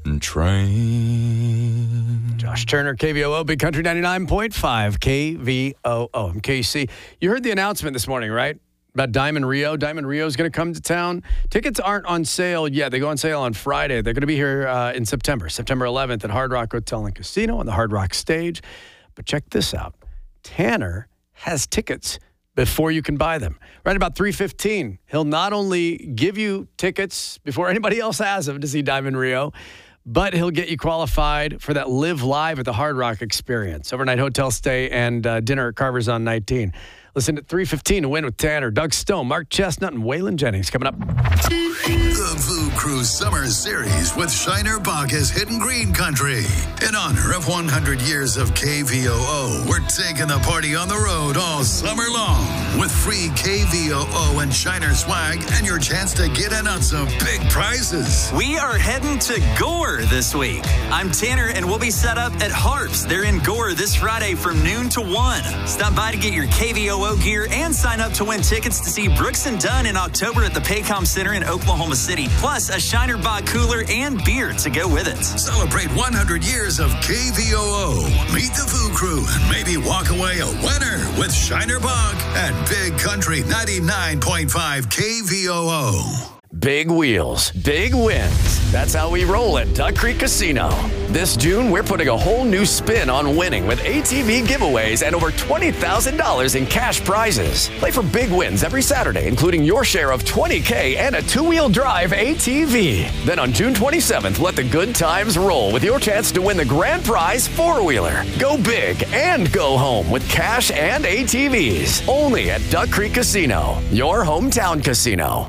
train. Josh Turner, KVOO, Big Country 99.5, KVOO. I'm KC. You heard the announcement this morning, right? About Diamond Rio. Diamond Rio is going to come to town. Tickets aren't on sale yet. They go on sale on Friday. They're going to be here in September 11th at Hard Rock Hotel and Casino on the Hard Rock stage. But check this out. Tanner has tickets before you can buy them. Right about 3:15, he'll not only give you tickets before anybody else has them to see Diamond Rio, but he'll get you qualified for that Live Live at the Hard Rock experience. Overnight hotel stay and dinner at Carver's on 19. Listen at 3:15 to win with Tanner, Doug Stone, Mark Chestnut, and Waylon Jennings coming up. The Food Crew Summer Series with Shiner Bacchus Hidden Green Country. In honor of 100 years of KVOO, we're taking the party on the road all summer long with free KVOO and Shiner swag and your chance to get in on some big prizes. We are heading to Gore this week. I'm Tanner, and we'll be set up at Harps. They're in Gore this Friday from noon to 1. Stop by to get your KVOO gear and sign up to win tickets to see Brooks and Dunn in October at the Paycom Center in Oklahoma City, plus a Shiner Bock cooler and beer to go with it. Celebrate 100 years of KVOO. Meet the Food Crew and maybe walk away a winner with Shiner Bock at Big Country 99.5 KVOO. Big wheels, big wins. That's how we roll at Duck Creek Casino. This June, we're putting a whole new spin on winning with ATV giveaways and over $20,000 in cash prizes. Play for big wins every Saturday, including your share of $20K and a two-wheel drive ATV. Then on June 27th, let the good times roll with your chance to win the grand prize four-wheeler. Go big and go home with cash and ATVs. Only at Duck Creek Casino, your hometown casino.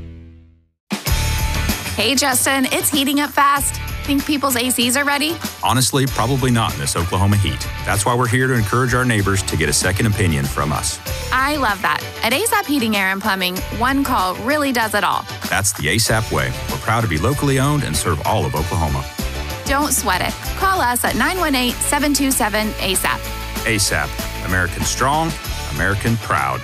Hey, Justin, it's heating up fast. Think people's ACs are ready? Honestly, probably not in this Oklahoma heat. That's why we're here to encourage our neighbors to get a second opinion from us. I love that. At ASAP Heating, Air, and Plumbing, one call really does it all. That's the ASAP way. We're proud to be locally owned and serve all of Oklahoma. Don't sweat it. Call us at 918-727-ASAP. ASAP. American strong, American proud.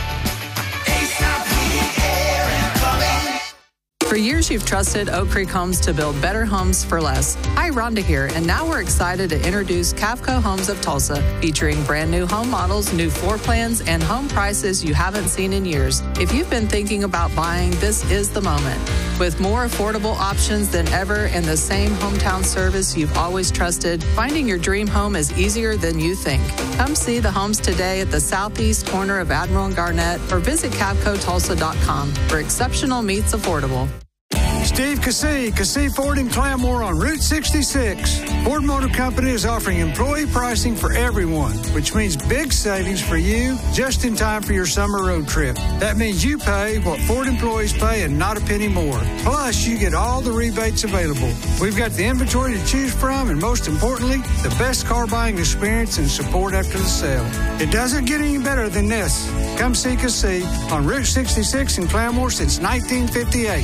For years, you've trusted Oak Creek Homes to build better homes for less. Hi, Rhonda here, and now we're excited to introduce Cavco Homes of Tulsa, featuring brand new home models, new floor plans, and home prices you haven't seen in years. If you've been thinking about buying, this is the moment. With more affordable options than ever and the same hometown service you've always trusted, finding your dream home is easier than you think. Come see the homes today at the southeast corner of Admiral and Garnett or visit CavcoTulsa.com, where exceptional meets affordable. Steve Cassey Ford in Claremore on Route 66. Ford Motor Company is offering employee pricing for everyone, which means big savings for you just in time for your summer road trip. That means you pay what Ford employees pay and not a penny more. Plus, you get all the rebates available. We've got the inventory to choose from, and most importantly, the best car buying experience and support after the sale. It doesn't get any better than this. Come see Cassey on Route 66 in Claremore since 1958.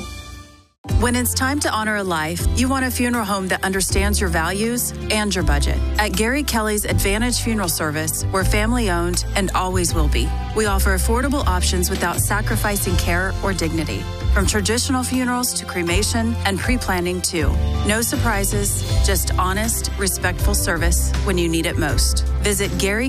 When it's time to honor a life, you want a funeral home that understands your values and your budget. At Gary Kelly's Advantage Funeral Service, we're family-owned and always will be. We offer affordable options without sacrificing care or dignity. From traditional funerals to cremation and pre-planning too. No surprises, just honest, respectful service when you need it most. Visit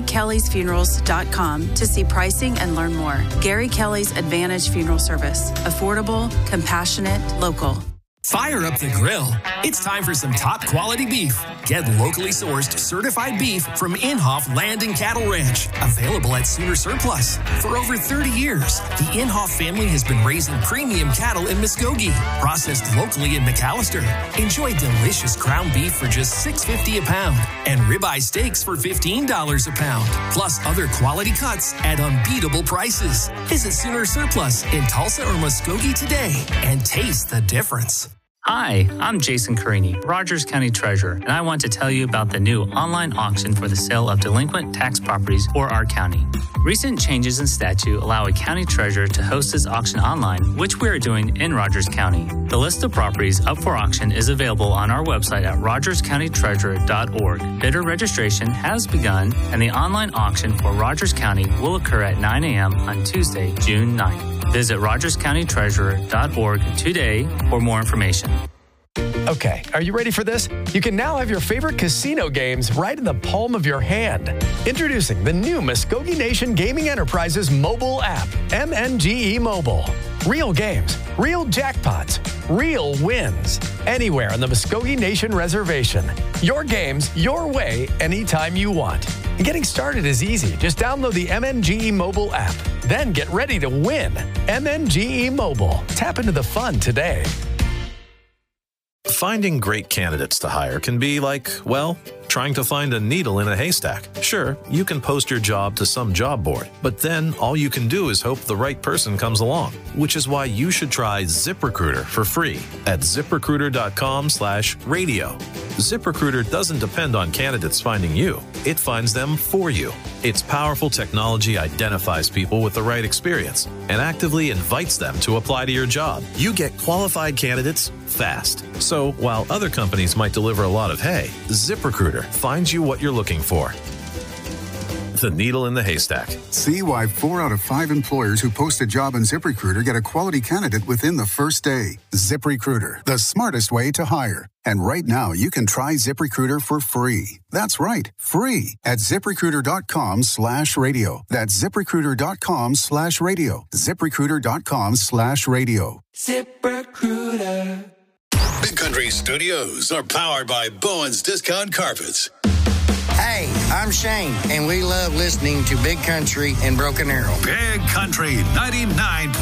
GaryKellysFunerals.com to see pricing and learn more. Gary Kelly's Advantage Funeral Service. Affordable, compassionate, local. Fire up the grill. It's time for some top quality beef. Get locally sourced certified beef from Inhofe Land and Cattle Ranch. Available at Sooner Surplus. For over 30 years, the Inhofe family has been raising premium cattle in Muskogee, processed locally in McAllister. Enjoy delicious ground beef for just $6.50 a pound and ribeye steaks for $15 a pound. Plus other quality cuts at unbeatable prices. Visit Sooner Surplus in Tulsa or Muskogee today and taste the difference. Hi, I'm Jason Carini, Rogers County Treasurer, and I want to tell you about the new online auction for the sale of delinquent tax properties for our county. Recent changes in statute allow a county treasurer to host this auction online, which we are doing in Rogers County. The list of properties up for auction is available on our website at rogerscountytreasurer.org. Bidder registration has begun, and the online auction for Rogers County will occur at 9 a.m. on Tuesday, June 9th. Visit rogerscountytreasurer.org today for more information. Okay, are you ready for this? You can now have your favorite casino games right in the palm of your hand. Introducing the new Muskogee Nation Gaming Enterprises mobile app, MNGE Mobile. Real games, real jackpots, real wins. Anywhere on the Muskogee Nation Reservation. Your games, your way, anytime you want. And getting started is easy. Just download the MNGE Mobile app. Then get ready to win. MNGE Mobile. Tap into the fun today. Finding great candidates to hire can be like, well, trying to find a needle in a haystack. Sure, you can post your job to some job board, but then all you can do is hope the right person comes along, which is why you should try ZipRecruiter for free at ZipRecruiter.com/radio. ZipRecruiter doesn't depend on candidates finding you. It finds them for you. Its powerful technology identifies people with the right experience and actively invites them to apply to your job. You get qualified candidates fast. So while other companies might deliver a lot of hay, ZipRecruiter finds you what you're looking for. The needle in the haystack. See why 4 out of 5 employers who post a job on ZipRecruiter get a quality candidate within the first day. ZipRecruiter, the smartest way to hire. And right now, you can try ZipRecruiter for free. That's right, free at ZipRecruiter.com/radio. That's ZipRecruiter.com/radio. ZipRecruiter.com/radio. ZipRecruiter. Big Country Studios are powered by Bowen's Discount Carpets. Hey, I'm Shane, and we love listening to Big Country and Broken Arrow. Big Country 99.